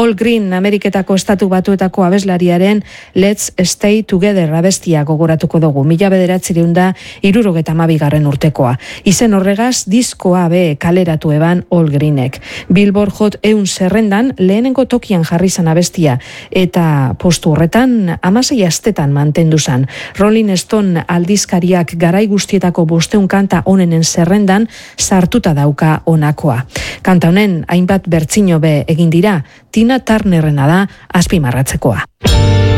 All Green Ameriketako Estatu Batuetako abeslariaren Let's Stay Together abestia gogoratuko dugu, 1972 urtekoa. Izen horregaz, diskoa be kaleratu eban All Greenek. Billboard Hot 100 zerrendan lehenengo tokian jarri zan abestia, eta postu horretan 16 astetan mantendu zan. Rolling Stone aldizkariak garai guztietako 500 kanta onenen zerrendan sartuta dauka honakoa. Kanta honen hainbat bertsio be egin dira, Tina Turnerrena da azpimarratzekoa.